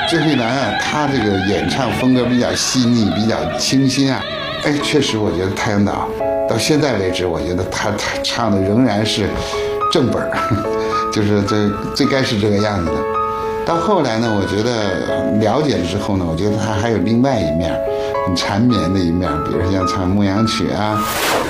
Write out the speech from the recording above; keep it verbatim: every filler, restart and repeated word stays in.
郑慧兰啊，她这个演唱风格比较细腻，比较清新啊。哎，确实，我觉得《太阳岛》到现在为止，我觉得她她唱的仍然是正本儿，就是这最该是这个样子的。到后来呢，我觉得了解了之后呢，我觉得她还有另外一面，很缠绵的一面，比如像唱《牧羊曲》啊。